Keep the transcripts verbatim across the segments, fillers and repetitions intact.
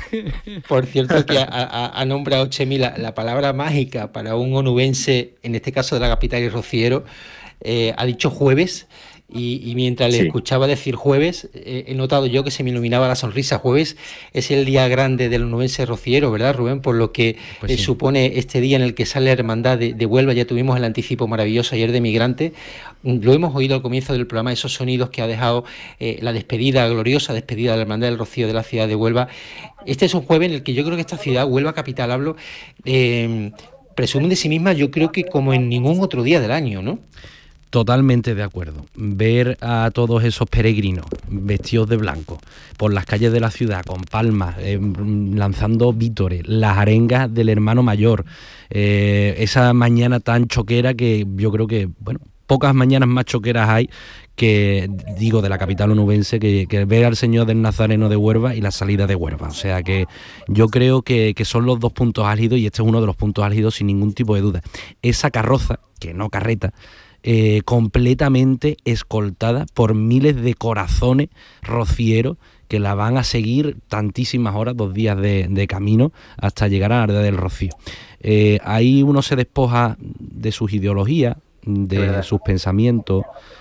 Por cierto que ha, ha, ha nombrado Chemi la, la palabra mágica para un onubense, en este caso de la capital y rociero, eh, ha dicho jueves. Y, y mientras le Sí, escuchaba decir jueves, eh, he notado yo que se me iluminaba la sonrisa. Jueves es el día grande del onubense rociero, ¿verdad, Rubén? Por lo que Pues eh, sí. supone este día en el que sale la hermandad de, de Huelva. Ya tuvimos el anticipo maravilloso ayer de Migrante. Mm, Lo hemos oído al comienzo del programa, esos sonidos que ha dejado eh, la despedida, gloriosa despedida de la hermandad del Rocío de la ciudad de Huelva. Este es un jueves en el que yo creo que esta ciudad, Huelva capital, hablo, eh, presumen de sí misma, yo creo que como en ningún otro día del año, ¿no? Totalmente de acuerdo. Ver a todos esos peregrinos vestidos de blanco por las calles de la ciudad con palmas, eh, lanzando vítores, las arengas del hermano mayor, eh, esa mañana tan choquera que yo creo que, bueno, pocas mañanas más choqueras hay que, digo, de la capital onubense, que, que ver al Señor del Nazareno de Huelva y la salida de Huelva. O sea que yo creo que, que son los dos puntos álgidos, y este es uno de los puntos álgidos sin ningún tipo de duda. Esa carroza, que no carreta, Eh, completamente escoltada por miles de corazones rocieros que la van a seguir tantísimas horas, dos días de, de camino hasta llegar a la Ardea del Rocío. Eh, ahí uno se despoja de sus ideologías, de sus pensamientos,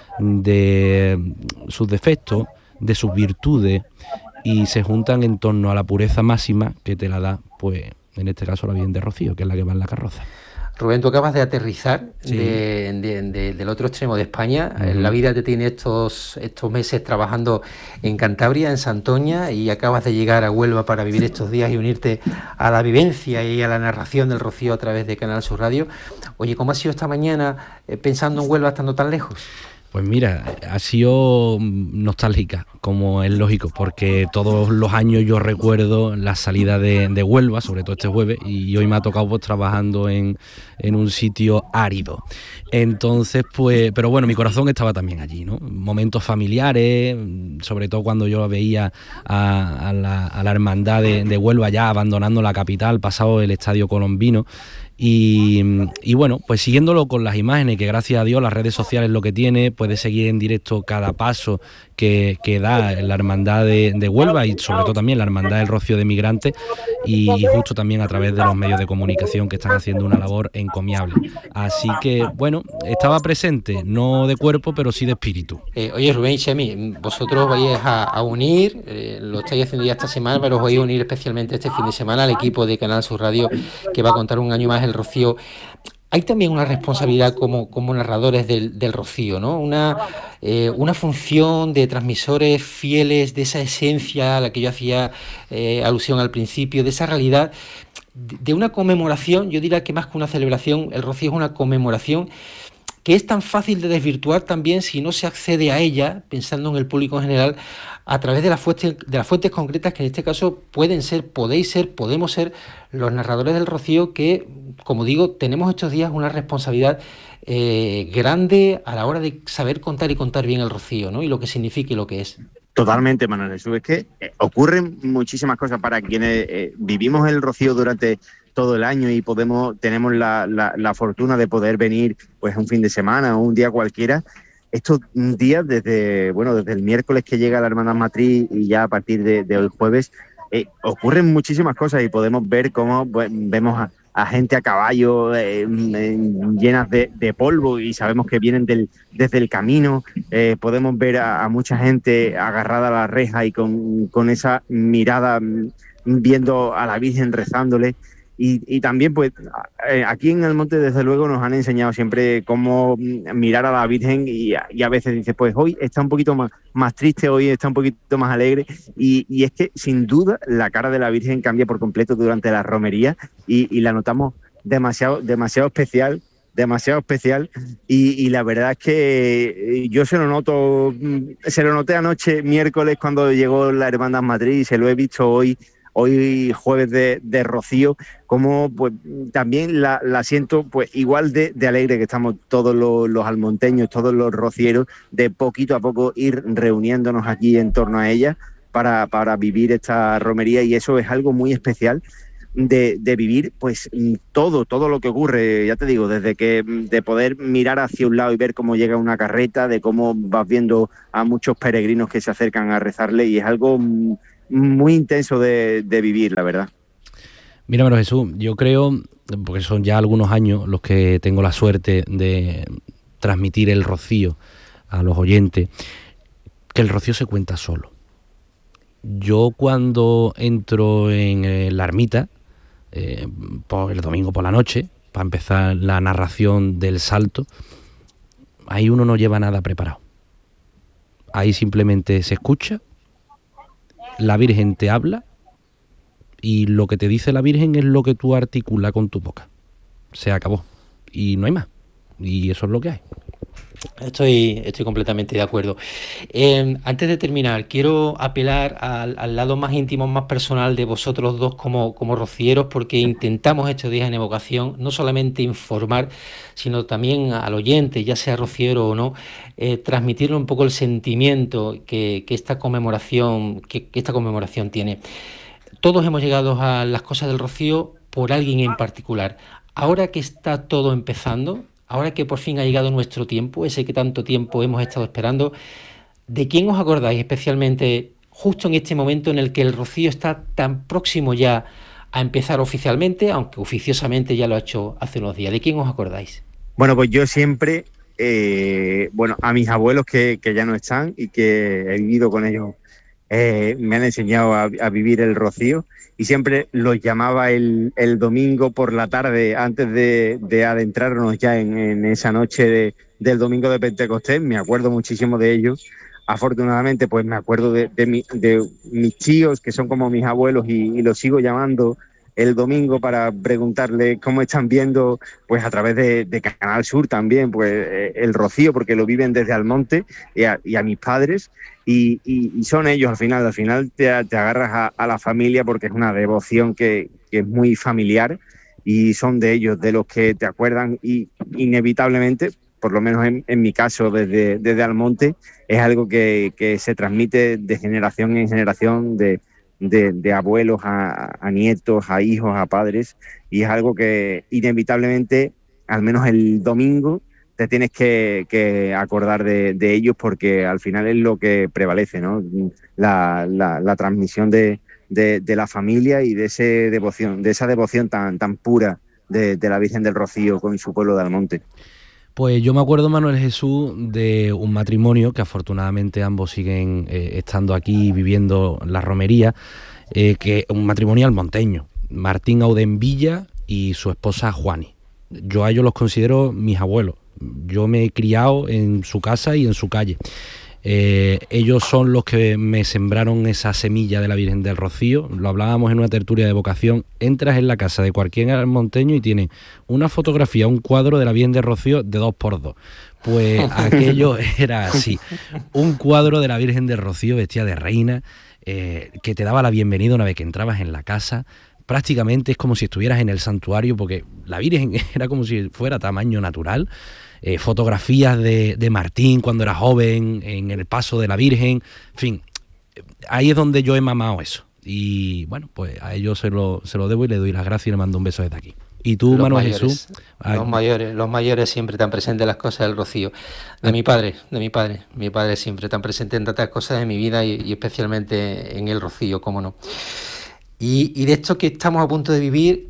de sus defectos, de sus virtudes, y se juntan en torno a la pureza máxima que te la da, pues, en este caso la Virgen de Rocío, que es la que va en la carroza. Rubén, tú acabas de aterrizar Sí. de, de, de, del otro extremo de España. Uh-huh. La Uh-huh. vida te tiene estos, estos meses trabajando en Cantabria, en Santoña, y acabas de llegar a Huelva para vivir estos días y unirte a la vivencia y a la narración del Rocío a través de Canal Sur Radio. Oye, ¿cómo ha sido esta mañana eh, pensando en Huelva estando tan lejos? Pues mira, ha sido nostálgica, como es lógico, porque todos los años yo recuerdo la salida de, de Huelva, sobre todo este jueves, y hoy me ha tocado pues trabajando en, en un sitio árido. Entonces, pues, pero bueno, mi corazón estaba también allí, ¿no? Momentos familiares, sobre todo cuando yo veía a, a, la, a la hermandad de, de Huelva ya abandonando la capital, pasado el Estadio Colombino. Y, y bueno, pues siguiéndolo con las imágenes, que gracias a Dios las redes sociales lo que tiene, puede seguir en directo cada paso que, que da la hermandad de, de Huelva, y sobre todo también la hermandad del Rocío de Migrantes, y, y justo también a través de los medios de comunicación que están haciendo una labor encomiable. Así que bueno, estaba presente, no de cuerpo, pero sí de espíritu. Eh, oye, Rubén y Chemi, vosotros vais a, a unir, eh, lo estáis haciendo ya esta semana, pero os vais a unir especialmente este fin de semana al equipo de Canal Sur Radio, que va a contar un año más el Rocío. Hay también una responsabilidad como, como narradores del, del Rocío, ¿no? Una, eh, una función de transmisores fieles de esa esencia a la que yo hacía eh, alusión al principio, de esa realidad, de, de una conmemoración. Yo diría que más que una celebración, el Rocío es una conmemoración que es tan fácil de desvirtuar también si no se accede a ella, pensando en el público en general, a través de las fuentes, de las fuentes concretas, que en este caso pueden ser, podéis ser, podemos ser los narradores del Rocío, que, como digo, tenemos estos días una responsabilidad eh, grande a la hora de saber contar y contar bien el Rocío, ¿no? Y lo que significa y lo que es. Totalmente, Manuel Jesús. Es que eh, ocurren muchísimas cosas para quienes eh, vivimos el Rocío durante todo el año y podemos tenemos la, la, la fortuna de poder venir pues un fin de semana o un día cualquiera. Estos días, desde bueno desde el miércoles que llega la Hermandad Matriz y ya a partir de, de hoy jueves, eh, ocurren muchísimas cosas y podemos ver cómo pues, vemos a, a gente a caballo eh, llenas de, de polvo y sabemos que vienen del, desde el camino. Eh, podemos ver a, a mucha gente agarrada a la reja y con, con esa mirada viendo a la Virgen rezándole. Y, y también, pues, aquí en el monte, desde luego, nos han enseñado siempre cómo mirar a la Virgen y, y a veces dices, pues, hoy está un poquito más, más triste, hoy está un poquito más alegre. Y, y es que, sin duda, la cara de la Virgen cambia por completo durante la romería y, y la notamos demasiado, demasiado especial, demasiado especial. Y, y la verdad es que yo se lo noto, se lo noté anoche, miércoles, cuando llegó la Hermandad Matriz, y se lo he visto hoy, hoy jueves de, de Rocío, como pues también la, la siento pues igual de, de alegre que estamos todos los, los almonteños, todos los rocieros, de poquito a poco ir reuniéndonos aquí en torno a ella para, para vivir esta romería, y eso es algo muy especial de, de vivir pues todo, todo lo que ocurre, ya te digo, desde que de poder mirar hacia un lado y ver cómo llega una carreta, de cómo vas viendo a muchos peregrinos que se acercan a rezarle, y es algo muy intenso de, de vivir, la verdad. Mira, Manuel Jesús, yo creo, porque son ya algunos años los que tengo la suerte de transmitir el rocío a los oyentes, que el rocío se cuenta solo. Yo cuando entro en la ermita, eh, por el domingo por la noche, para empezar la narración del salto, ahí uno no lleva nada preparado. Ahí simplemente se escucha, la Virgen te habla, y lo que te dice la Virgen es lo que tú articulas con tu boca. Se acabó. Y no hay más. Y eso es lo que hay. Estoy, estoy completamente de acuerdo. Eh, antes de terminar, quiero apelar al, al lado más íntimo, más personal de vosotros dos como, como rocieros, porque intentamos estos días en Evocación no solamente informar, sino también al oyente, ya sea rociero o no, eh, transmitirle un poco el sentimiento que, que esta conmemoración, que, que esta conmemoración tiene. Todos hemos llegado a las cosas del rocío por alguien en particular. Ahora que está todo empezando, ahora que por fin ha llegado nuestro tiempo, ese que tanto tiempo hemos estado esperando, ¿de quién os acordáis especialmente justo en este momento en el que el rocío está tan próximo ya a empezar oficialmente, aunque oficiosamente ya lo ha hecho hace unos días? ¿De quién os acordáis? Bueno, pues yo siempre, eh, bueno, a mis abuelos que, que ya no están y que he vivido con ellos, Eh, me han enseñado a, a vivir el rocío, y siempre los llamaba el, el domingo por la tarde antes de, de adentrarnos ya en, en esa noche de, del domingo de Pentecostés. Me acuerdo muchísimo de ellos. Afortunadamente, pues me acuerdo de, de, mi, de mis tíos, que son como mis abuelos, y, y los sigo llamando el domingo para preguntarle cómo están viendo, pues a través de, de Canal Sur también, pues eh, el rocío, porque lo viven desde Almonte, y a, y a mis padres. Y, y, y son ellos al final, al final te, te agarras a, a la familia, porque es una devoción que, que es muy familiar, y son de ellos, de los que te acuerdan, y inevitablemente, por lo menos en, en mi caso desde, desde Almonte, es algo que, que se transmite de generación en generación, de, de, de abuelos a, a nietos, a hijos, a padres, y es algo que inevitablemente, al menos el domingo, te tienes que, que acordar de, de ellos, porque al final es lo que prevalece, ¿no? La, la, la transmisión de, de, de la familia y de ese devoción, de esa devoción tan, tan pura de, de la Virgen del Rocío con su pueblo de Almonte. Pues yo me acuerdo, Manuel Jesús, de un matrimonio que afortunadamente ambos siguen eh, estando aquí viviendo la romería, eh, que un matrimonio almonteño, Martín Audenvilla y su esposa Juani. Yo a ellos los considero mis abuelos. Yo me he criado en su casa y en su calle. Eh, ellos son los que me sembraron esa semilla de la Virgen del Rocío. Lo hablábamos en una tertulia de vocación. Entras en la casa de cualquier almonteño y tiene una fotografía, un cuadro de la Virgen del Rocío de dos por dos. Pues aquello era así. Un cuadro de la Virgen del Rocío vestida de reina, eh, que te daba la bienvenida una vez que entrabas en la casa. Prácticamente es como si estuvieras en el santuario, porque la Virgen era como si fuera tamaño natural. Eh, fotografías de, de Martín cuando era joven, en el paso de la Virgen, en fin, ahí es donde yo he mamado eso. Y bueno, pues a ellos se lo, se lo debo y le doy las gracias y le mando un beso desde aquí. Y tú, Manuel Jesús. Los mayores, los mayores siempre tan presentes en las cosas del rocío. De mi padre, de mi padre, mi padre siempre tan presente en tantas cosas de mi vida, y, y especialmente en el rocío, cómo no. Y, y de esto que estamos a punto de vivir,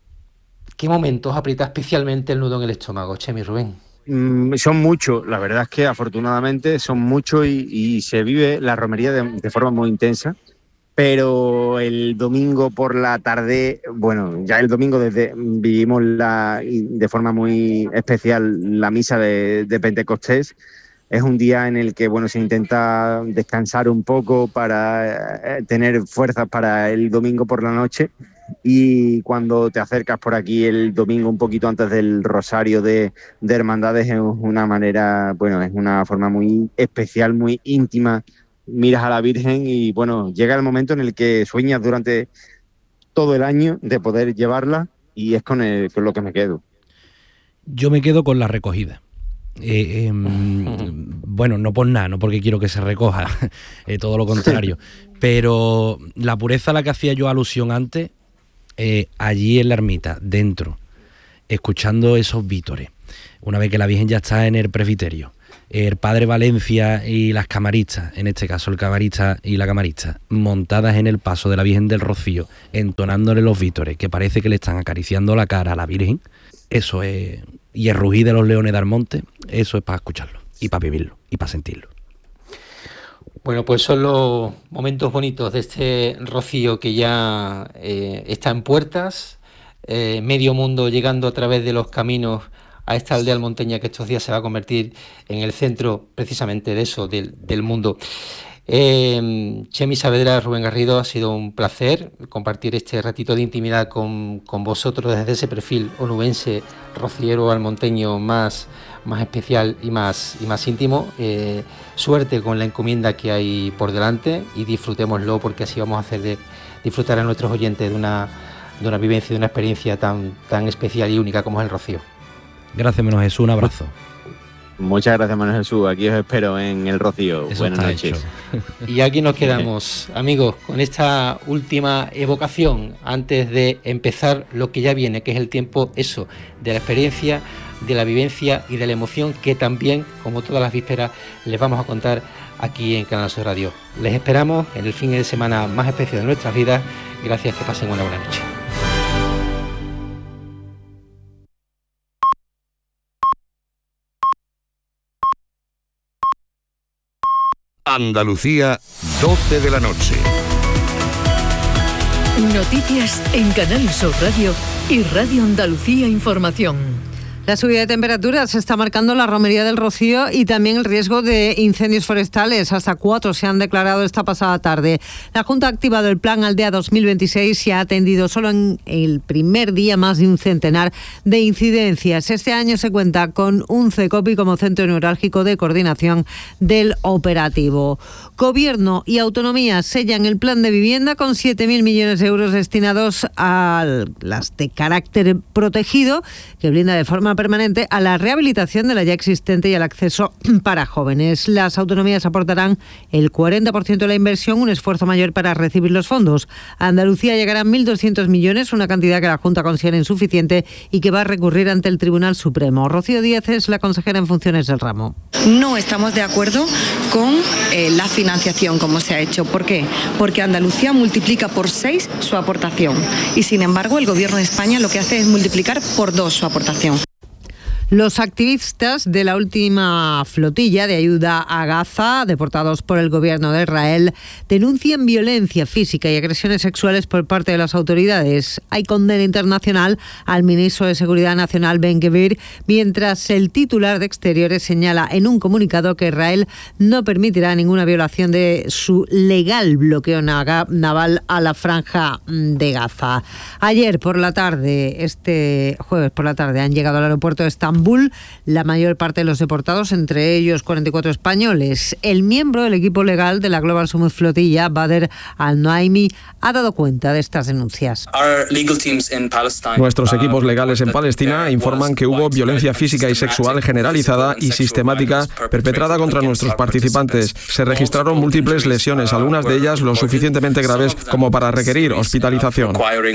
¿qué momentos aprieta especialmente el nudo en el estómago, Chemi, Rubén? Mm, son muchos, la verdad es que afortunadamente son muchos, y, y se vive la romería de, de forma muy intensa, pero el domingo por la tarde, bueno, ya el domingo desde vivimos la, de forma muy especial la misa de, de Pentecostés. Es un día en el que, bueno, se intenta descansar un poco para eh, tener fuerzas para el domingo por la noche, y cuando te acercas por aquí el domingo un poquito antes del rosario de, de hermandades, es una manera, bueno, es una forma muy especial, muy íntima. Miras a la Virgen y, bueno, llega el momento en el que sueñas durante todo el año de poder llevarla, y es con, el, con lo que me quedo. Yo me quedo con la recogida. Eh, eh, bueno, no por nada, no porque quiero que se recoja, eh, todo lo contrario, pero la pureza a la que hacía yo alusión antes, eh, allí en la ermita, dentro, escuchando esos vítores, una vez que la Virgen ya está en el presbiterio, el padre Valencia y las camaristas, en este caso el camarista y la camarista, montadas en el paso de la Virgen del Rocío, entonándole los vítores, que parece que le están acariciando la cara a la Virgen, eso es, y el rugir de los leones de Almonte, eso es para escucharlo, y para vivirlo, y para sentirlo. Bueno, pues son los momentos bonitos de este rocío que ya eh, está en puertas, eh, medio mundo llegando a través de los caminos a esta aldea almonteña que estos días se va a convertir en el centro precisamente de eso, del, del mundo. Eh, Chemi Saavedra, Rubén Garrido, ha sido un placer compartir este ratito de intimidad con, con vosotros desde ese perfil onubense, rociero, almonteño más, más especial y más, y más íntimo. Eh, suerte con la encomienda que hay por delante y disfrutémoslo, porque así vamos a hacer de disfrutar a nuestros oyentes de una, de una vivencia, de una experiencia tan, tan especial y única como es el rocío. Gracias, Manuel Jesús, un abrazo. Muchas gracias, Manuel Jesús. Aquí os espero en el Rocío. Eso Buenas noches. Hecho. Y aquí nos quedamos, amigos, con esta última evocación antes de empezar lo que ya viene, que es el tiempo, eso, de la experiencia, de la vivencia y de la emoción que también, como todas las vísperas, les vamos a contar aquí en Canal Sur Radio. Les esperamos en el fin de semana más especial de nuestras vidas. Gracias, que pasen una buena noche. Andalucía, doce de la noche. Noticias en Canal Sur Radio y Radio Andalucía Información. La subida de temperaturas está marcando la romería del Rocío y también el riesgo de incendios forestales. Hasta cuatro se han declarado esta pasada tarde. La Junta ha activado el Plan Aldea dos mil veintiséis y ha atendido solo en el primer día más de un centenar de incidencias. Este año se cuenta con un CECOPI como centro neurálgico de coordinación del operativo. Gobierno y autonomía sellan el plan de vivienda con siete mil millones de euros destinados a las de carácter protegido, que brinda de forma permanente a la rehabilitación de la ya existente y al acceso para jóvenes. Las autonomías aportarán el cuarenta por ciento de la inversión, un esfuerzo mayor para recibir los fondos. A Andalucía llegarán mil doscientos millones, una cantidad que la Junta considera insuficiente y que va a recurrir ante el Tribunal Supremo. Rocío Díaz es la consejera en funciones del ramo. No estamos de acuerdo con eh, la financiación como se ha hecho. ¿Por qué? Porque Andalucía multiplica por seis su aportación y, sin embargo, el Gobierno de España lo que hace es multiplicar por dos su aportación. Los activistas de la última flotilla de ayuda a Gaza, deportados por el gobierno de Israel, denuncian violencia física y agresiones sexuales por parte de las autoridades. Hay condena internacional al ministro de Seguridad Nacional, Ben Gvir, mientras el titular de Exteriores señala en un comunicado que Israel no permitirá ninguna violación de su legal bloqueo naval a la franja de Gaza. Ayer por la tarde, este jueves por la tarde, han llegado al aeropuerto de Estambul la mayor parte de los deportados, entre ellos cuarenta y cuatro españoles. El miembro del equipo legal de la Global Summit Flotilla, Bader Al-Noaimi, ha dado cuenta de estas denuncias. Nuestros equipos legales en Palestina informan que hubo violencia física y sexual generalizada y sistemática perpetrada contra nuestros participantes. Se registraron múltiples lesiones, algunas de ellas lo suficientemente graves como para requerir hospitalización.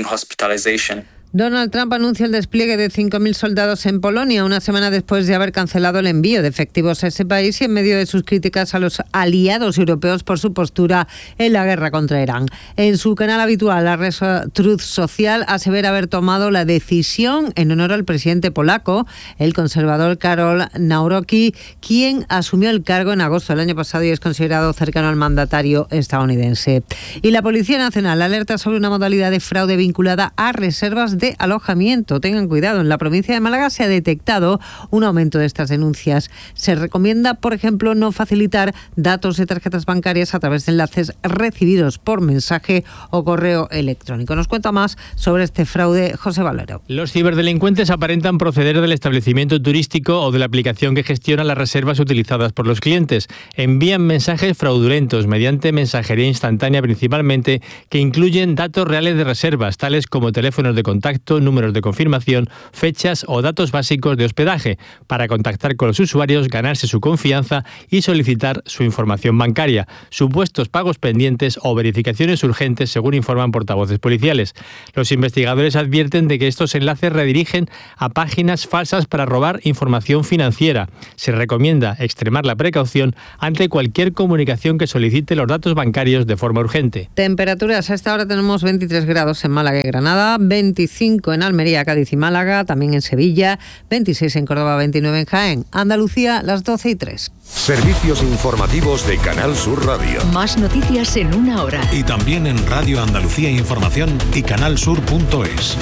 Donald Trump anuncia el despliegue de cinco mil soldados en Polonia, una semana después de haber cancelado el envío de efectivos a ese país y en medio de sus críticas a los aliados europeos por su postura en la guerra contra Irán. En su canal habitual, la red Truth Social asevera haber tomado la decisión en honor al presidente polaco, el conservador Karol Nawrocki, quien asumió el cargo en agosto del año pasado y es considerado cercano al mandatario estadounidense. Y la Policía Nacional alerta sobre una modalidad de fraude vinculada a reservas de de alojamiento. Tengan cuidado, en la provincia de Málaga se ha detectado un aumento de estas denuncias. Se recomienda, por ejemplo, no facilitar datos de tarjetas bancarias a través de enlaces recibidos por mensaje o correo electrónico. Nos cuenta más sobre este fraude José Valero. Los ciberdelincuentes aparentan proceder del establecimiento turístico o de la aplicación que gestiona las reservas utilizadas por los clientes. Envían mensajes fraudulentos mediante mensajería instantánea principalmente, que incluyen datos reales de reservas, tales como teléfonos de contacto, contacto, números de confirmación, fechas o datos básicos de hospedaje para contactar con los usuarios, ganarse su confianza y solicitar su información bancaria, supuestos pagos pendientes o verificaciones urgentes, según informan portavoces policiales. Los investigadores advierten de que estos enlaces redirigen a páginas falsas para robar información financiera. Se recomienda extremar la precaución ante cualquier comunicación que solicite los datos bancarios de forma urgente. Temperaturas, a esta hora tenemos veintitrés grados en Málaga y Granada, veinticinco en Almería, Cádiz y Málaga, también en Sevilla, veintiséis en Córdoba, veintinueve en Jaén. Andalucía, las doce y tres. Servicios informativos de Canal Sur Radio. Más noticias en una hora. Y también en Radio Andalucía Información y canalsur punto es.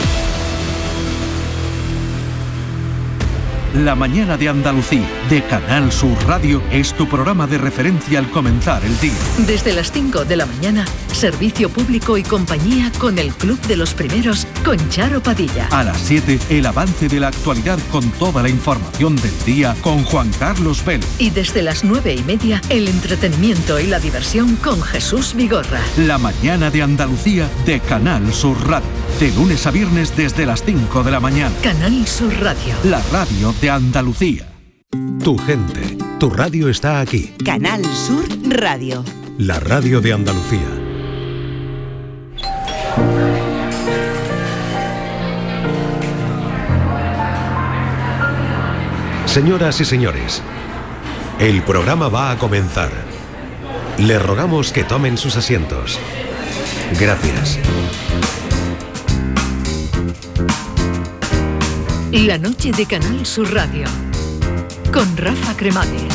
La mañana de Andalucía, de Canal Sur Radio, es tu programa de referencia al comenzar el día. Desde las cinco de la mañana, servicio público y compañía con el Club de los Primeros, con Charo Padilla. A las siete, el avance de la actualidad con toda la información del día, con Juan Carlos Vélez. Y desde las nueve y media, el entretenimiento y la diversión con Jesús Vigorra. La mañana de Andalucía, de Canal Sur Radio. De lunes a viernes desde las cinco de la mañana. Canal Sur Radio. La radio de Andalucía. Tu gente, tu radio está aquí. Canal Sur Radio. La radio de Andalucía. Señoras y señores, el programa va a comenzar. Les rogamos que tomen sus asientos. Gracias. La noche de Canal Sur Radio con Rafa Cremades.